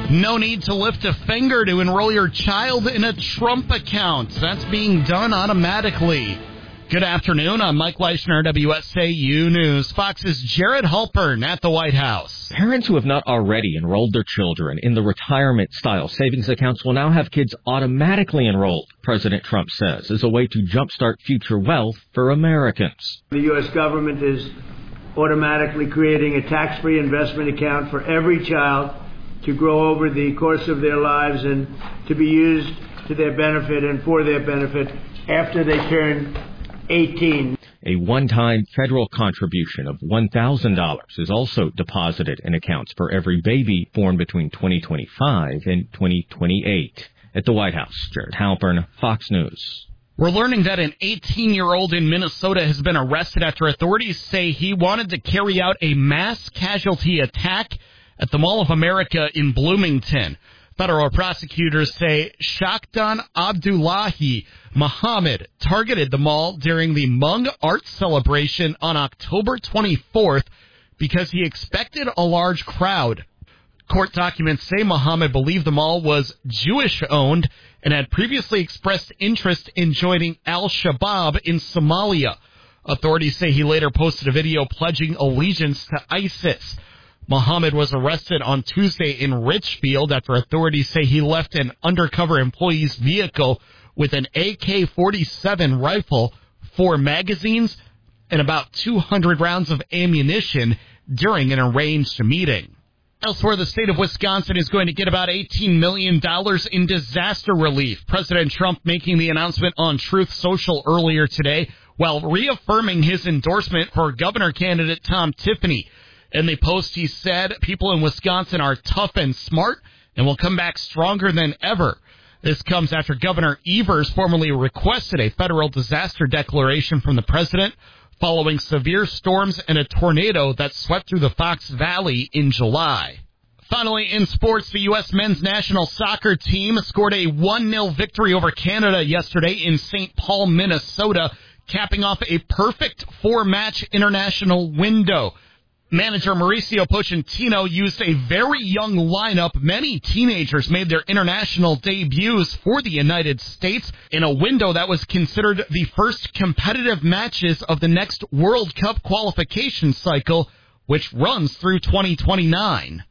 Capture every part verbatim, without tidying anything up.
No need to lift a finger to enroll your child in a Trump account. That's being done automatically. Good afternoon. I'm Mike Leishner, W S A U News. Fox's Jared Halpern at the White House. Parents who have not already enrolled their children in the retirement-style savings accounts will now have kids automatically enrolled, President Trump says, as a way to jumpstart future wealth for Americans. The U S government is automatically creating a tax-free investment account for every child to grow over the course of their lives and to be used to their benefit and for their benefit after they turn eighteen. A one-time federal contribution of one thousand dollars is also deposited in accounts for every baby born between twenty twenty-five and twenty twenty-eight. At the White House, Jared Halpern, Fox News. We're learning that an eighteen-year-old in Minnesota has been arrested after authorities say he wanted to carry out a mass casualty attack at the Mall of America in Bloomington. Federal prosecutors say Shakdan Abdullahi Muhammad targeted the mall during the Hmong Art Celebration on October twenty-fourth because he expected a large crowd. Court documents say Muhammad believed the mall was Jewish-owned and had previously expressed interest in joining al-Shabaab in Somalia. Authorities say he later posted a video pledging allegiance to ISIS. Muhammad was arrested on Tuesday in Richfield after authorities say he left an undercover employee's vehicle with an A K forty-seven rifle, four magazines, and about two hundred rounds of ammunition during an arranged meeting. Elsewhere, the state of Wisconsin is going to get about eighteen million dollars in disaster relief. President Trump making the announcement on Truth Social earlier today while reaffirming his endorsement for governor candidate Tom Tiffany. In the post, he said people in Wisconsin are tough and smart and will come back stronger than ever. This comes after Governor Evers formally requested a federal disaster declaration from the president following severe storms and a tornado that swept through the Fox Valley in July. Finally, in sports, the U S men's national soccer team scored a one nil victory over Canada yesterday in Saint Paul, Minnesota, capping off a perfect four-match international window. Manager Mauricio Pochettino used a very young lineup. Many teenagers made their international debuts for the United States in a window that was considered the first competitive matches of the next World Cup qualification cycle, which runs through twenty twenty-nine.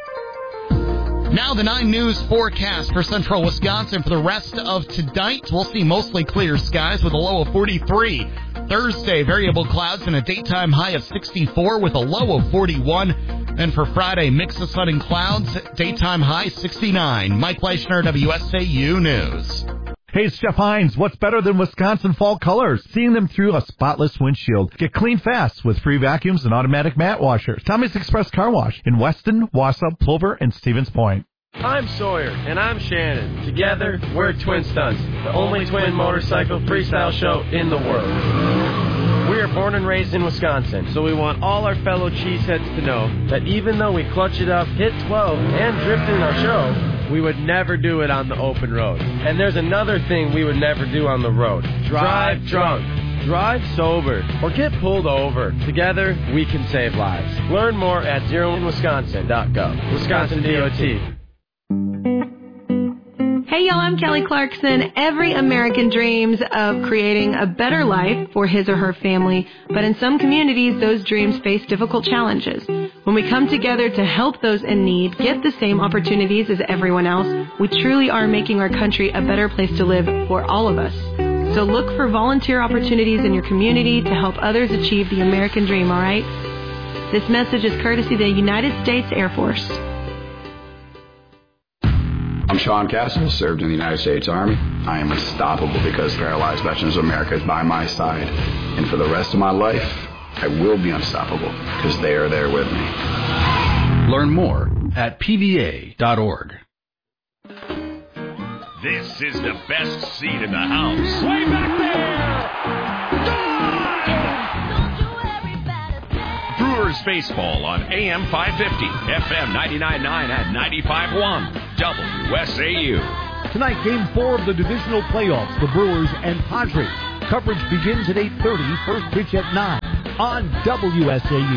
Now the nine News forecast for central Wisconsin for the rest of tonight. We'll see mostly clear skies with a low of forty-three. Thursday, variable clouds and a daytime high of sixty-four with a low of forty-one. And for Friday, mix of sun and clouds, daytime high sixty-nine. Mike Leishner, W S A U News. Hey, it's Jeff Hines. What's better than Wisconsin fall colors? Seeing them through a spotless windshield. Get clean fast with free vacuums and automatic mat washers. Tommy's Express Car Wash in Weston, Wausau, Plover, and Stevens Point. I'm Sawyer, and I'm Shannon. Together, we're Twin Stunts, the only twin motorcycle freestyle show in the world. We are born and raised in Wisconsin, so we want all our fellow cheeseheads to know that even though we clutch it up, hit twelve, and drift in our show, we would never do it on the open road. And there's another thing we would never do on the road. Drive drunk. Drive sober or get pulled over. Together, we can save lives. Learn more at zero in wisconsin dot gov. Wisconsin D O T. Hey y'all, I'm Kelly Clarkson. Every American dreams of creating a better life for his or her family, but in some communities, those dreams face difficult challenges. When we come together to help those in need get the same opportunities as everyone else, we truly are making our country a better place to live for all of us. So look for volunteer opportunities in your community to help others achieve the American dream, all right? This message is courtesy of the United States Air Force. I'm Sean Castle, served in the United States Army. I am unstoppable because Paralyzed Veterans of America is by my side. And for the rest of my life, I will be unstoppable because they are there with me. Learn more at P V A dot org. This is the best seat in the house. Way back there! Brewers Baseball on A M five fifty, F M ninety-nine point nine and ninety-five point one, W S A U. Tonight, Game four of the divisional playoffs, the Brewers and Padres. Coverage begins at eight thirty, first pitch at nine on W S A U.